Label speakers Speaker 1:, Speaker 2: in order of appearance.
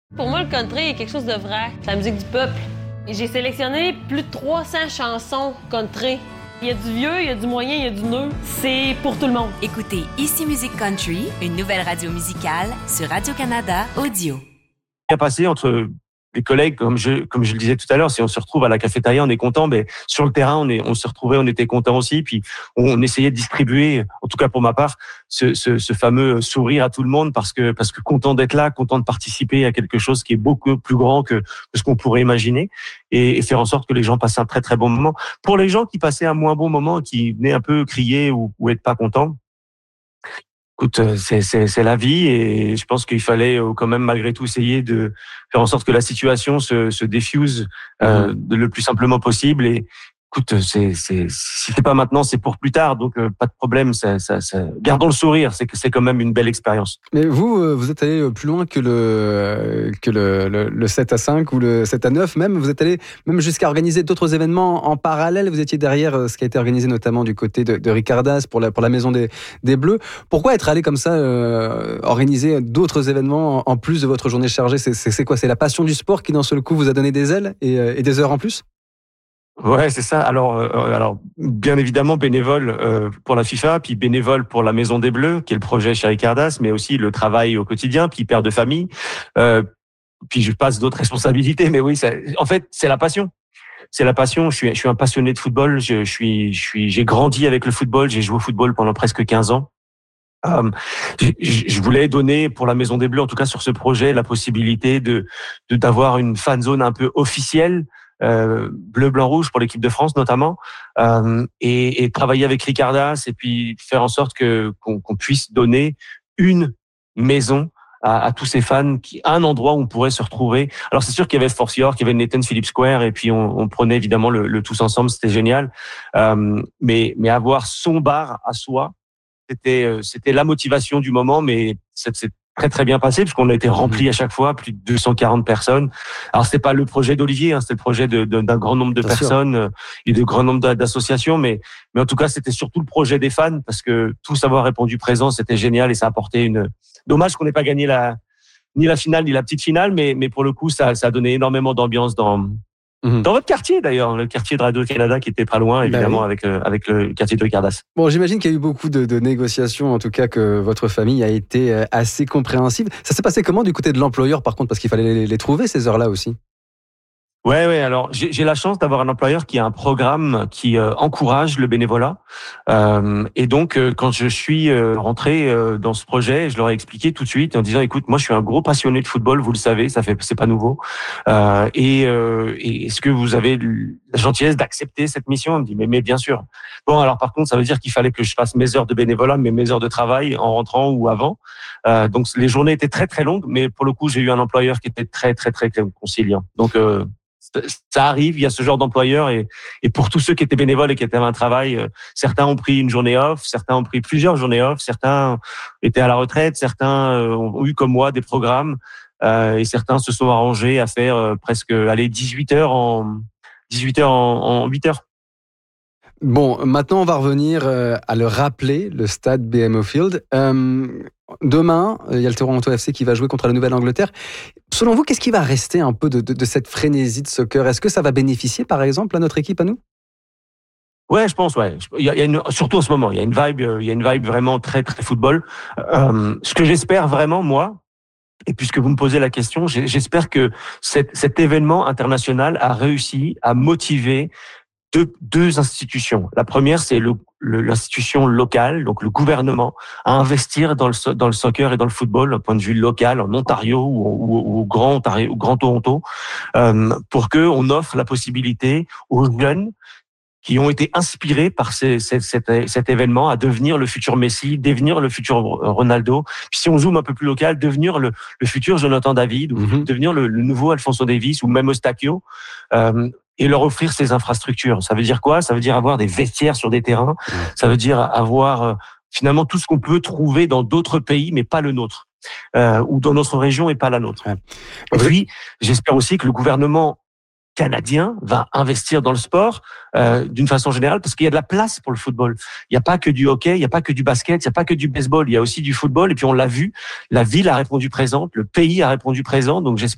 Speaker 1: Pour moi, le country est quelque chose de vrai. C'est la musique du peuple. Et j'ai sélectionné plus de 300 chansons country. Il y a du vieux, il y a du moyen, il y a du neuf. C'est pour tout le monde.
Speaker 2: Écoutez Ici Musique Country, une nouvelle radio musicale sur Radio-Canada Audio.
Speaker 3: Bien passé entre les collègues, comme je le disais tout à l'heure, si on se retrouve à la cafétéria, on est content, mais sur le terrain, on se retrouvait, on était content aussi, puis on essayait de distribuer, en tout cas pour ma part, ce fameux sourire à tout le monde, parce que content d'être là, content de participer à quelque chose qui est beaucoup plus grand que ce qu'on pourrait imaginer, et faire en sorte que les gens passent un très très bon moment. Pour les gens qui passaient un moins bon moment, qui venaient un peu crier ou être pas contents, écoute, c'est la vie, et je pense qu'il fallait quand même malgré tout essayer de faire en sorte que la situation se diffuse le plus simplement possible. Et écoute, si c'est pas maintenant, c'est pour plus tard, donc pas de problème. Gardons le sourire, c'est quand même une belle expérience.
Speaker 4: Mais vous êtes allé plus loin que le 7-5 ou le 7-9 même. Vous êtes allé même jusqu'à organiser d'autres événements en parallèle. Vous étiez derrière ce qui a été organisé notamment du côté de Ricardas pour la Maison des Bleus. Pourquoi être allé comme ça organiser d'autres événements en plus de votre journée chargée? C'est quoi? C'est la passion du sport qui d'un seul coup vous a donné des ailes et des heures en plus?
Speaker 3: Ouais, c'est ça. Alors, bien évidemment, bénévole pour la FIFA, puis bénévole pour la Maison des Bleus, qui est le projet chez Ricardas, mais aussi le travail au quotidien, puis père de famille. Puis je passe d'autres responsabilités, mais oui, en fait, c'est la passion. C'est la passion. Je suis un passionné de football. J'ai grandi avec le football. J'ai joué au football pendant presque 15 ans. Je voulais donner pour la Maison des Bleus, en tout cas sur ce projet, la possibilité d'avoir une fan zone un peu officielle. Bleu, blanc, rouge pour l'équipe de France notamment, et travailler avec Ricardas et puis faire en sorte qu'on puisse donner une maison à tous ces fans, un endroit où on pourrait se retrouver. Alors c'est sûr qu'il y avait Force York, il y avait Nathan Phillips Square, et puis on prenait évidemment le tous ensemble, c'était génial. Mais avoir son bar à soi, c'était la motivation du moment, mais c'est très très bien passé puisqu'on a été rempli à chaque fois, plus de 240 personnes. Alors c'était pas le projet d'Olivier, c'était le projet d'un grand nombre de personnes et de grand nombre d'associations, mais en tout cas c'était surtout le projet des fans, parce que tous avoir répondu présent, c'était génial, et ça a apporté dommage qu'on n'ait pas gagné ni la finale ni la petite finale, mais pour le coup ça a donné énormément d'ambiance dans votre quartier d'ailleurs, le quartier de Radio-Canada qui était pas loin évidemment, avec le quartier de Ricardas.
Speaker 4: Bon, j'imagine qu'il y a eu beaucoup de négociations, en tout cas que votre famille a été assez compréhensive. Ça s'est passé comment du côté de l'employeur par contre, parce qu'il fallait les trouver ces heures-là aussi?
Speaker 3: Ouais. Alors, j'ai la chance d'avoir un employeur qui a un programme qui encourage le bénévolat. Et donc, quand je suis rentré dans ce projet, je leur ai expliqué tout de suite en disant, écoute, moi, je suis un gros passionné de football, vous le savez, c'est pas nouveau. Et est-ce que vous avez la gentillesse d'accepter cette mission? Elle me dit, mais bien sûr. Bon, alors par contre, ça veut dire qu'il fallait que je fasse mes heures de bénévolat, mais mes heures de travail en rentrant ou avant. Donc, les journées étaient très très longues, mais pour le coup, j'ai eu un employeur qui était très très très conciliant. Donc ça arrive, il y a ce genre d'employeur, et pour tous ceux qui étaient bénévoles et qui étaient à un travail, certains ont pris une journée off, certains ont pris plusieurs journées off, certains étaient à la retraite, certains ont eu comme moi des programmes, et certains se sont arrangés à faire presque 18 heures en 8 heures.
Speaker 4: Bon, maintenant on va revenir à le rappeler, le stade BMO Field. Demain, il y a le Toronto FC qui va jouer contre la Nouvelle-Angleterre. Selon vous, qu'est-ce qui va rester un peu de cette frénésie de soccer? Est-ce que ça va bénéficier, par exemple, à notre équipe, à nous?
Speaker 3: Ouais, je pense, ouais. Surtout en ce moment, il y a une vibe vraiment très, très football. Ce que j'espère vraiment, moi, et puisque vous me posez la question, j'espère que cet événement international a réussi à motiver deux institutions. La première, c'est l'institution locale, donc le gouvernement, à investir dans le soccer et dans le football, d'un point de vue local, en Ontario ou au Grand Toronto, pour que on offre la possibilité aux jeunes qui ont été inspirés par cet événement à devenir le futur Messi, devenir le futur Ronaldo. Puis si on zoome un peu plus local, devenir le futur Jonathan David, ou devenir le nouveau Alphonso Davies, ou même Eustáquio, et leur offrir ces infrastructures. Ça veut dire quoi? Ça veut dire avoir des vestiaires sur des terrains. Ça veut dire avoir finalement tout ce qu'on peut trouver dans d'autres pays, mais pas le nôtre, ou dans notre région et pas la nôtre. Et puis, j'espère aussi que le gouvernement canadien va investir dans le sport d'une façon générale, parce qu'il y a de la place pour le football. Il n'y a pas que du hockey, il n'y a pas que du basket, il n'y a pas que du baseball, il y a aussi du football. Et puis on l'a vu, la ville a répondu présente, le pays a répondu présent. Donc j'espère